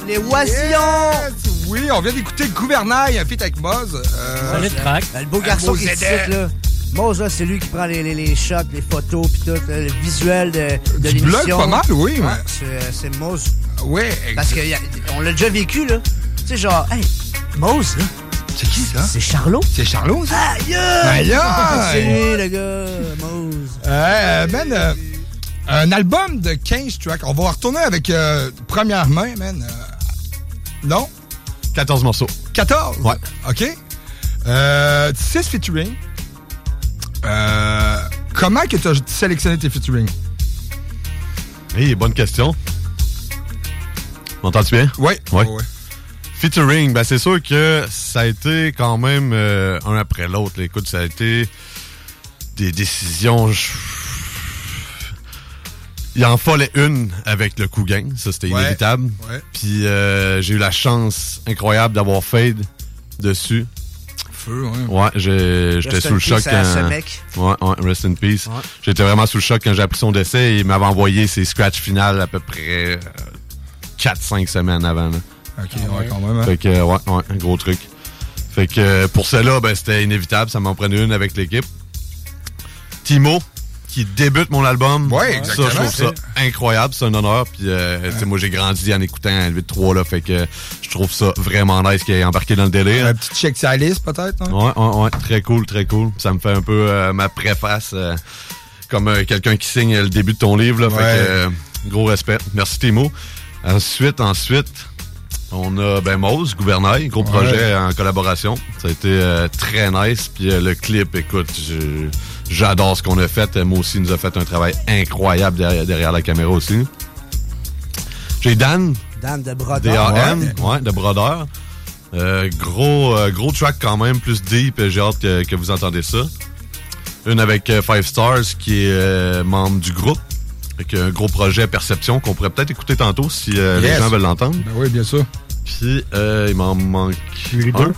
Les Oisillons! Yes! Oui, on vient d'écouter Gouvernail, un feat avec Moz. Solide track. Le beau garçon qui est ici, là. Moz, là, c'est lui qui prend les shots, les photos, pis tout, le visuel de du l'émission. blog pas mal, oui. Ouais, Ouais. c'est Moz. Oui, Parce qu'on l'a déjà vécu, là. Tu sais, genre, hey, Moz, là. C'est qui, ça? C'est Charlot. C'est Charlot, ça? Aïe! Aïe! C'est lui, le gars, Moz. Man, un album de 15 tracks. On va retourner avec première main, man. Non? 14 morceaux. 14? Ouais. OK. 6 featuring. Comment que tu as sélectionné tes featuring? Hey, bonne question. M'entends-tu bien? Oui. Ouais. Ouais. Featuring, ben c'est sûr que ça a été quand même un après l'autre. Là. Écoute, ça a été des décisions... Il en fallait une avec le Cougain, ça c'était inévitable. Ouais. Puis j'ai eu la chance incroyable d'avoir Fade dessus. Feu, ouais. Ouais, j'étais sous le choc quand... Ouais, rest in peace. Ouais. J'étais vraiment sous le choc quand j'ai appris son décès et il m'avait envoyé ses scratchs finales à peu près 4-5 semaines avant. Là. OK, ouais, quand même. Hein. Fait que, ouais, un gros truc. Fait que pour cela, ben c'était inévitable, ça m'en prenait une avec l'équipe. Timo, qui débute mon album. Ouais, exactement. Ça, je trouve ça incroyable, c'est un honneur. Puis, moi, j'ai grandi en écoutant 8-3, là, fait que je trouve ça vraiment nice qu'il ait embarqué dans le délire. Un petit check sa liste, peut-être. Hein? Ouais, très cool, très cool. Ça me fait un peu ma préface, comme quelqu'un qui signe le début de ton livre, là. Fait que, gros respect. Merci, Timo. Ensuite, on a Moz, Gouvernail, gros projet en collaboration. Ça a été très nice. Puis le clip, écoute, j'adore ce qu'on a fait. Moi aussi, nous a fait un travail incroyable derrière la caméra aussi. J'ai Dan de Brodeur. D-A-N, de Brodeur. Gros track quand même, plus deep. J'ai hâte que vous entendez ça. Une avec Five Stars, qui est membre du groupe. Avec un gros projet Perception qu'on pourrait peut-être écouter tantôt si les gens veulent l'entendre. Ben oui, bien sûr. Puis, il m'en manque Ludo.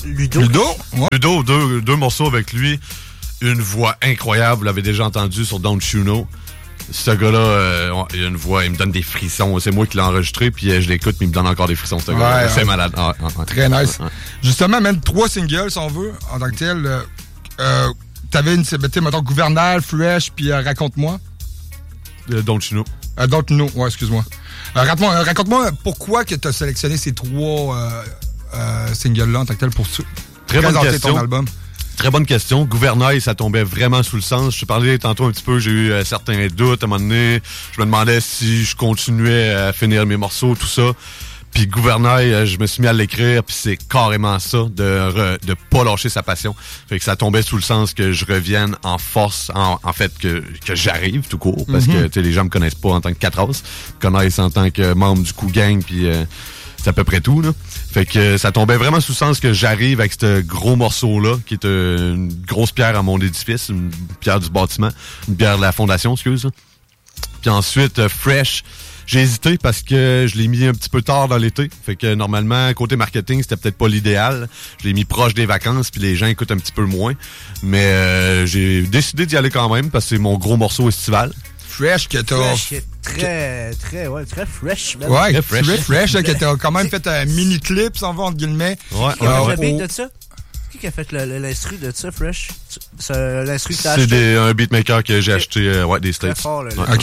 Ludo, deux morceaux avec lui. Une voix incroyable, vous l'avez déjà entendu sur Don't You Know. Ce gars-là, il a une voix, il me donne des frissons. C'est moi qui l'ai enregistré, puis je l'écoute, mais il me donne encore des frissons, ce gars-là. C'est malade. Très nice. Justement, même 3 singles, si on veut, en tant que tel. T'avais une célébrité, mettons, Gouvernail, Fresh, puis Raconte-moi. Don't You Know. Don't You Know, ouais, excuse-moi. Raconte-moi pourquoi que tu as sélectionné ces 3 singles-là en tant que tel pour présenter ton album. Très bonne question. Gouvernail, ça tombait vraiment sous le sens. Je te parlais tantôt un petit peu, j'ai eu certains doutes à un moment donné. Je me demandais si je continuais à finir mes morceaux, tout ça. Puis Gouvernail, je me suis mis à l'écrire, puis c'est carrément ça, de pas lâcher sa passion. Fait que ça tombait sous le sens que je revienne en force, en fait, que j'arrive tout court, parce que tu sais, les gens me connaissent pas en tant que Catras, me connaissent en tant que membre du Cougain, puis c'est à peu près tout, là. Fait que ça tombait vraiment sous le sens que j'arrive avec ce gros morceau-là, qui est une grosse pierre à mon édifice, une pierre du bâtiment, une pierre de la fondation, excuse. Puis ensuite, Fresh, j'ai hésité parce que je l'ai mis un petit peu tard dans l'été. Fait que normalement, côté marketing, c'était peut-être pas l'idéal. Je l'ai mis proche des vacances, puis les gens écoutent un petit peu moins. Mais j'ai décidé d'y aller quand même parce que c'est mon gros morceau estival. Fresh que t'as... Fresh, très fresh. Même. Ouais, très fresh, que t'as quand même fait un mini-clip, si on veut, entre guillemets. Ouais. Qui a fait le beat de ça? Qui a fait l'instru de ça, Fresh? L'instru que t'as acheté? C'est un beatmaker que j'ai acheté, des States. Très fort, là. OK.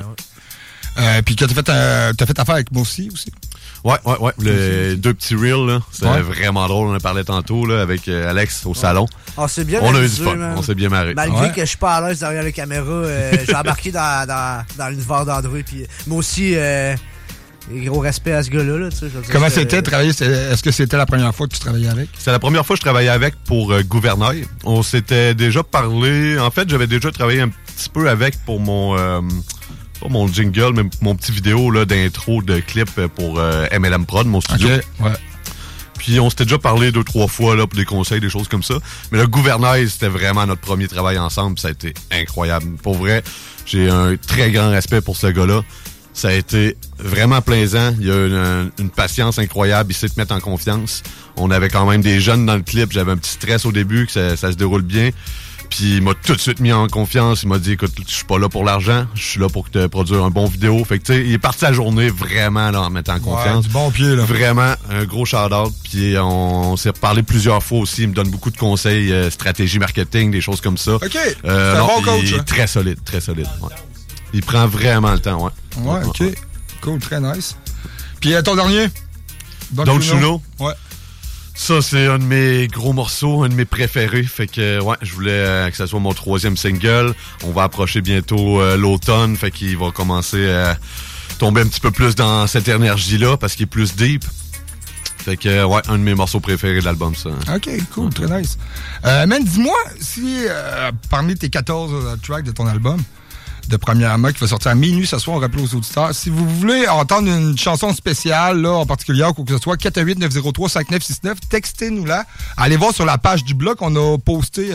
Puis que t'as fait affaire avec moi aussi? Ouais. Les 2 petits reels, là. C'était vraiment drôle. On en parlait tantôt, là, avec Alex au salon. On s'est bien On a eu du fun. On s'est bien marré. Malgré que je suis pas à l'aise derrière la caméra, j'ai embarqué dans l'univers d'André. Puis moi aussi, gros respect à ce gars-là. Là, comment c'était de travailler? Est-ce que c'était la première fois que tu travaillais avec? C'est la première fois que je travaillais avec pour Gouvernail. On s'était déjà parlé. En fait, j'avais déjà travaillé un petit peu avec pour mon... pas mon jingle, mais mon petit vidéo là, d'intro de clip pour MLM Prod, mon studio. OK, ouais. Puis on s'était déjà parlé 2-3 fois là, pour des conseils, des choses comme ça. Mais le Gouvernail, c'était vraiment notre premier travail ensemble. Ça a été incroyable. Pour vrai, j'ai un très grand respect pour ce gars-là. Ça a été vraiment plaisant. Il y a une patience incroyable. Il sait te mettre en confiance. On avait quand même des jeunes dans le clip. J'avais un petit stress au début, que ça se déroule bien. Puis il m'a tout de suite mis en confiance. Il m'a dit, écoute, je suis pas là pour l'argent, je suis là pour te produire un bon vidéo. Fait que tu sais, il est parti la journée vraiment là, en mettant en confiance. Du bon pied, là. Vraiment, un gros shout-out. Puis on s'est parlé plusieurs fois aussi. Il me donne beaucoup de conseils, stratégie marketing, des choses comme ça. OK. C'est un bon coach. Il est très solide, très solide. Ouais. Il prend vraiment le temps, ouais. Ouais, OK. Cool, très nice. Puis ton dernier? Don't You Know? Ouais. Ça, c'est un de mes gros morceaux, un de mes préférés. Fait que, ouais, je voulais que ça soit mon 3e single. On va approcher bientôt l'automne. Fait qu'il va commencer à tomber un petit peu plus dans cette énergie-là parce qu'il est plus deep. Fait que, ouais, un de mes morceaux préférés de l'album, ça. OK, cool, très nice. Man, dis-moi si, parmi tes 14 tracks de ton album, de premièrement, qui va sortir à minuit ce soir, on rappelle aux auditeurs. Si vous voulez entendre une chanson spéciale, là, en particulier, ou que ce soit, 418-903-5969, textez-nous-la. Allez voir sur la page du blog, on a posté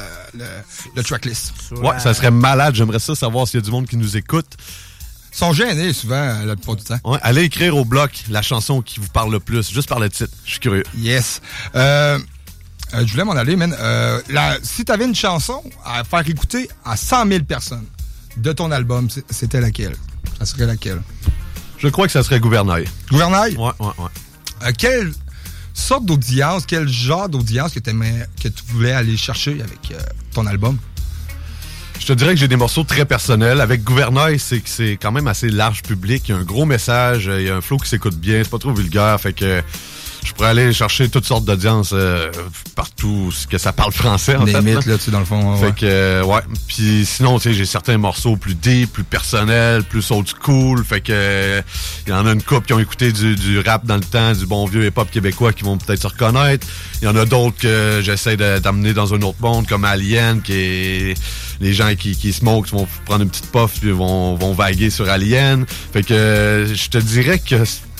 le tracklist. Ouais, ça serait malade. J'aimerais ça savoir s'il y a du monde qui nous écoute. Ils sont gênés, souvent, la plupart du temps. Ouais, allez écrire au blog la chanson qui vous parle le plus, juste par le titre. Je suis curieux. Yes. Je voulais m'en aller, man. Si tu avais une chanson à faire écouter à 100 000 personnes, de ton album, c'était laquelle? Ça serait laquelle? Je crois que ça serait Gouvernail. Gouvernail? Ouais. Quelle sorte d'audience, quel genre d'audience que tu voulais aller chercher avec ton album? Je te dirais que j'ai des morceaux très personnels. Avec Gouvernail, c'est quand même assez large public. Il y a un gros message, il y a un flow qui s'écoute bien, c'est pas trop vulgaire, fait que je pourrais aller chercher toutes sortes d'audiences partout, que ça parle français, en fait. Des mythes, là, tu sais, dans le fond. Fait que, ouais. Puis sinon, tu sais, j'ai certains morceaux plus deep, plus personnels, plus old school. Fait que, il y en a une couple qui ont écouté du rap dans le temps, du bon vieux hip-hop québécois qui vont peut-être se reconnaître. Il y en a d'autres que j'essaie d'amener dans un autre monde, comme Alien, qui est les gens qui smoke, qui vont prendre une petite puff, puis vont vaguer sur Alien. Fait que, je te dirais que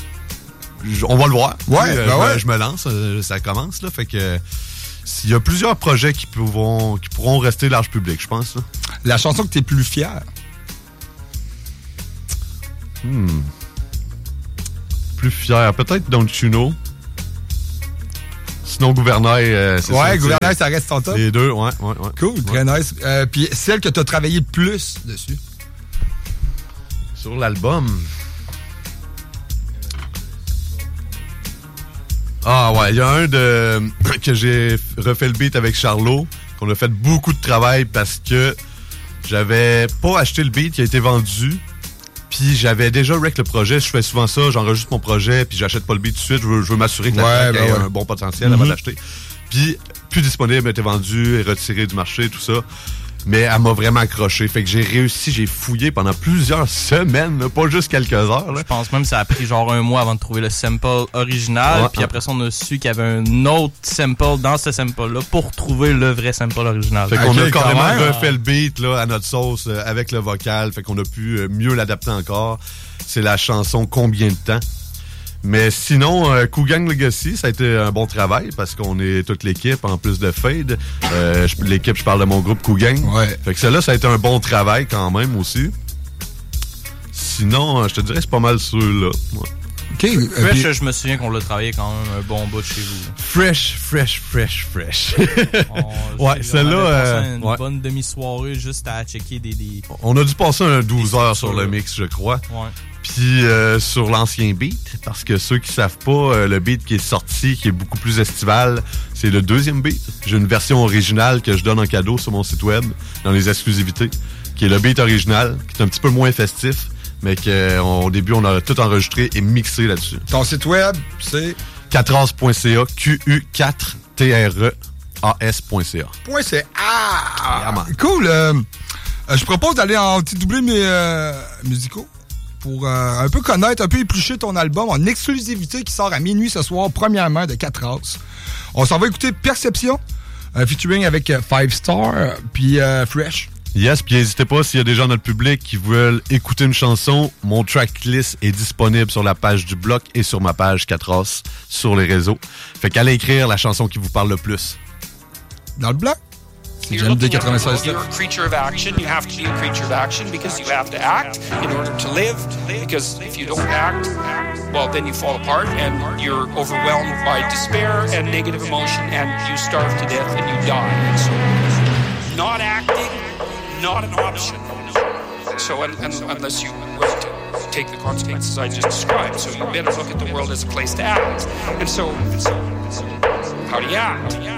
on va le voir. Ouais, Je me lance, ça commence là, fait que il y a plusieurs projets qui pourront rester large public, je pense. Là. La chanson que t'es plus fier? Plus fier, peut-être Don't You Know. Sinon Gouvernail, c'est ça. Ouais, Gouvernail, ça reste ton top. Les deux, ouais. Cool, très nice. Puis celle que t'as travaillé le plus dessus? Sur l'album. Ah ouais, il y a un que j'ai refait le beat avec Charlot, qu'on a fait beaucoup de travail parce que j'avais pas acheté le beat qui a été vendu, puis j'avais déjà rec le projet. Je fais souvent ça, j'enregistre mon projet, puis j'achète pas le beat tout de suite. Je veux m'assurer que la track ait un bon potentiel avant d'acheter. Puis plus disponible, a été vendu et retiré du marché, tout ça. Mais elle m'a vraiment accroché. Fait que j'ai fouillé pendant plusieurs semaines, là, pas juste quelques heures. Là. Je pense même que ça a pris genre un mois avant de trouver le sample original. Puis après ça, on a su qu'il y avait un autre sample dans ce sample-là pour trouver le vrai sample original. Fait qu'on a carrément refait le beat là, à notre sauce avec le vocal. Fait qu'on a pu mieux l'adapter encore. C'est la chanson Combien de temps? Mais sinon, Cougang Legacy, ça a été un bon travail parce qu'on est toute l'équipe, en plus de Fade. L'équipe, je parle de mon groupe Cougang. Ouais. Fait que celle-là, ça a été un bon travail quand même aussi. Sinon, je te dirais c'est pas mal ceux-là. Ouais. OK. Fresh, je me souviens qu'on l'a travaillé quand même un bon bout de chez vous. Fresh. Ouais, celle-là... une bonne demi-soirée juste à checker des... On a dû passer un 12 heures sur le mix, je crois. Ouais. Puis sur l'ancien beat, parce que ceux qui savent pas, le beat qui est sorti, qui est beaucoup plus estival, c'est le deuxième beat. J'ai une version originale que je donne en cadeau sur mon site web, dans les exclusivités, qui est le beat original, qui est un petit peu moins festif, mais qu'au début, on a tout enregistré et mixé là-dessus. Ton site web, c'est? 4as.ca, QU4TREAS.ca. Cool! Je propose d'aller en petit doublé mes musicaux pour un peu connaître, un peu éplucher ton album en exclusivité qui sort à minuit ce soir, premièrement de 4as. On s'en va écouter Perception, featuring avec 5 Star, puis Fresh. Yes, puis n'hésitez pas, s'il y a des gens dans le public qui veulent écouter une chanson, mon tracklist est disponible sur la page du blog et sur ma page 4as sur les réseaux. Fait qu'allez écrire la chanson qui vous parle le plus. Dans le blog? You're looking at you're a creature of action. You have to be a creature of action because you have to act in order to live. Because if you don't act, well, then you fall apart and you're overwhelmed by despair and negative emotion and you starve to death and you die. And so not acting, not an option. So unless you will take the consequences I just described, so you better look at the world as a place to act. And so, how do you act?